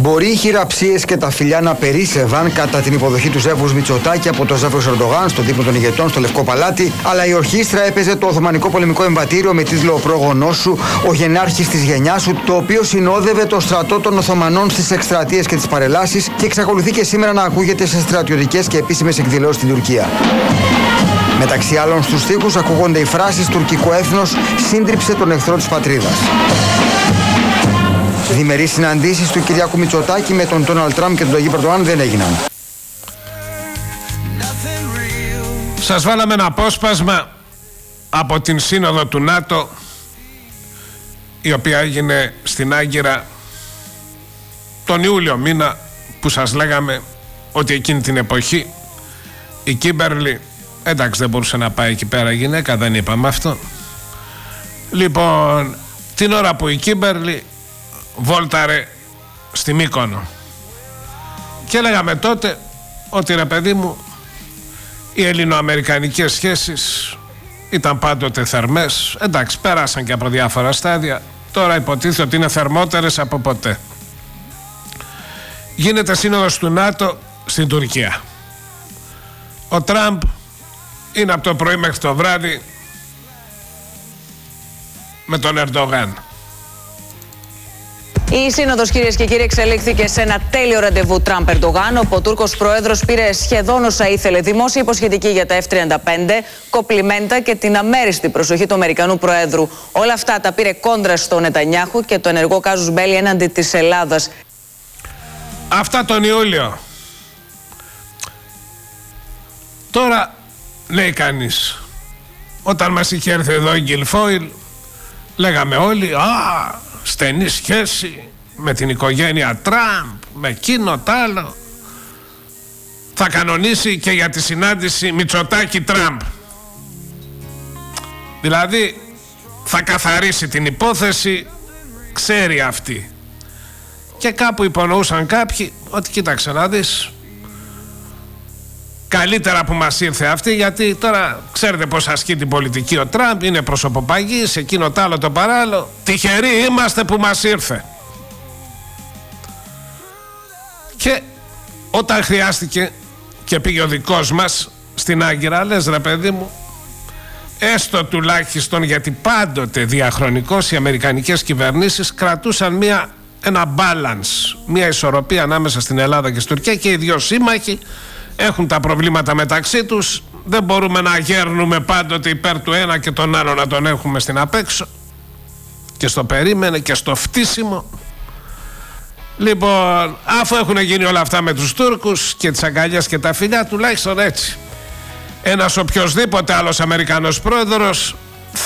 Μπορεί οι χειραψίες και τα φιλιά να περίσσευαν κατά την υποδοχή του ζεύγους Μητσοτάκη από το ζεύγος Ερντογάν στο δείπνο των ηγετών στο Λευκό Παλάτι, αλλά η ορχήστρα έπαιζε το Οθωμανικό πολεμικό εμβατήριο με τίτλο «Ο πρόγονός σου, ο γενάρχης της γενιάς σου», το οποίο συνόδευε το στρατό των Οθωμανών στις εκστρατείες και τις παρελάσεις και εξακολουθεί και σήμερα να ακούγεται σε στρατιωτικές και επίσημες εκδηλώσεις στην Τουρκία. Μεταξύ άλλων στους στίχους ακούγονται οι φράσεις «Τουρκικό έθνος σύντριψε τον εχθρό της πατρίδας». Διμερείς συναντήσεις του Κυριάκου Μητσοτάκη με τον Ντόναλντ Τραμπ και τον Ταγί Ερντογάν δεν έγιναν. Σας βάλαμε ένα απόσπασμα από την Σύνοδο του ΝΑΤΟ, η οποία έγινε στην Άγκυρα τον Ιούλιο μήνα, που σας λέγαμε ότι εκείνη την εποχή η Κίμπερλι, εντάξει δεν μπορούσε να πάει εκεί πέρα γυναίκα, δεν είπαμε αυτό. Λοιπόν, την ώρα που η Κίμπερλι βόλταρε στη Μύκονο, και λέγαμε τότε ότι ρε παιδί μου, οι ελληνοαμερικανικές σχέσεις ήταν πάντοτε θερμές. Εντάξει, πέρασαν και από διάφορα στάδια, τώρα υποτίθεται ότι είναι θερμότερες από ποτέ. Γίνεται σύνοδος του ΝΑΤΟ στην Τουρκία. Ο Τραμπ είναι από το πρωί μέχρι το βράδυ με τον Ερντογάν. Η σύνοδος, κυρίες και κύριοι, εξελίχθηκε σε ένα τέλειο ραντεβού Τραμπ-Ερντογάν, όπου ο Τούρκος πρόεδρος πήρε σχεδόν όσα ήθελε. Δημόσια υποσχετική για τα F-35, κοπλιμέντα και την αμέριστη προσοχή του Αμερικανού Προέδρου. Όλα αυτά τα πήρε κόντρα στο Νετανιάχου και το ενεργό κάζους μπέλι έναντι της Ελλάδας. Αυτά τον Ιούλιο. Τώρα λέει κανείς, όταν μας είχε έρθει εδώ η Γκιλφόιλ, λέγαμε όλοι, στενή σχέση με την οικογένεια Τραμπ, με εκείνο τ' άλλο. Θα κανονίσει και για τη συνάντηση Μητσοτάκη-Τραμπ. Δηλαδή θα καθαρίσει την υπόθεση, ξέρει αυτή. Και κάπου υπονοούσαν κάποιοι ότι κοίταξε να δεις, καλύτερα που μας ήρθε αυτή, γιατί τώρα ξέρετε πως ασκεί την πολιτική ο Τραμπ, είναι προσωποπαγής, εκείνο τ' άλλο το παράλληλο. Τυχεροί είμαστε που μας ήρθε. Και όταν χρειάστηκε και πήγε ο δικός μας στην Άγκυρα, λες ρε παιδί μου, έστω τουλάχιστον, γιατί πάντοτε διαχρονικώς οι αμερικανικές κυβερνήσεις κρατούσαν ένα balance, μια ισορροπία ανάμεσα στην Ελλάδα και στην Τουρκία, και οι δύο σύμμαχοι έχουν τα προβλήματα μεταξύ τους. Δεν μπορούμε να γέρνουμε πάντοτε υπέρ του ένα και τον άλλο να τον έχουμε στην απέξω και στο περίμενε και στο φτύσιμο. Λοιπόν, αφού έχουν γίνει όλα αυτά με τους Τούρκους και τις αγκαλιές και τα φιλιά, τουλάχιστον έτσι ένας οποιοσδήποτε άλλος Αμερικανός πρόεδρος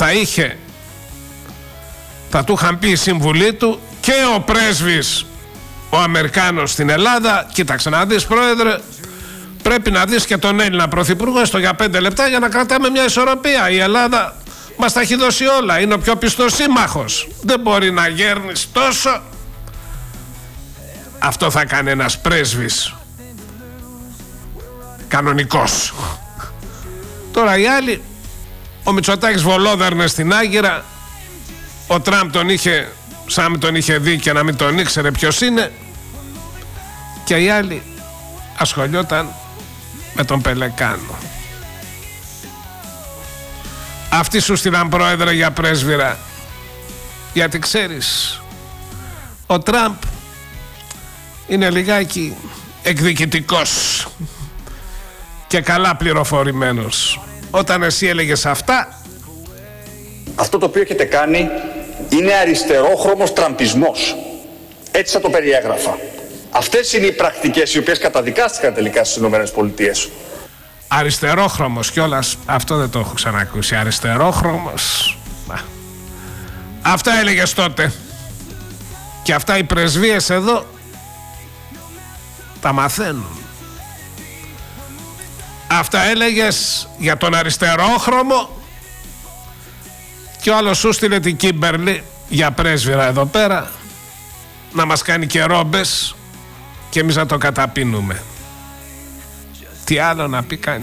θα του είχαν πει η συμβουλή του και ο πρέσβης ο Αμερικάνος στην Ελλάδα, κοίταξε να δεις πρόεδρε, πρέπει να δεις και τον Έλληνα πρωθυπουργό έστω για 5 λεπτά για να κρατάμε μια ισορροπία. Η Ελλάδα μας τα έχει δώσει όλα, είναι ο πιο πιστός σύμμαχος, δεν μπορεί να γέρνεις τόσο. Αυτό θα κάνει ένας πρέσβης κανονικός. Τώρα οι άλλοι, ο Μητσοτάκης βολόδερνε στην Άγκυρα, ο Τραμπ τον είχε σαν τον είχε δει και να μην τον ήξερε ποιος είναι, και οι άλλοι ασχολιόταν με τον Πελεκάνο. Αυτοί σου στείλαν πρόεδρε για πρέσβυρα, γιατί ξέρεις, ο Τραμπ είναι λιγάκι εκδικητικός και καλά πληροφορημένος. Όταν εσύ έλεγες αυτά, αυτό το οποίο έχετε κάνει είναι αριστερόχρωμος τραμπισμός. Έτσι θα το περιέγραφα. Αυτές είναι οι πρακτικές οι οποίες καταδικάστηκαν τελικά στις ΗΠΑ. Αριστερόχρωμος κιόλας, αυτό δεν το έχω ξανακούσει. Αριστερόχρωμος. Αυτά έλεγες τότε. Και αυτά οι πρεσβείες εδώ τα μαθαίνουν. Αυτά έλεγες για τον αριστερόχρωμο, και ο άλλος σου στείλε την Κίμπερλι για πρέσβυρα εδώ πέρα να μας κάνει και ρόμπες και εμείς να το καταπίνουμε. Τι άλλο να πει κανείς.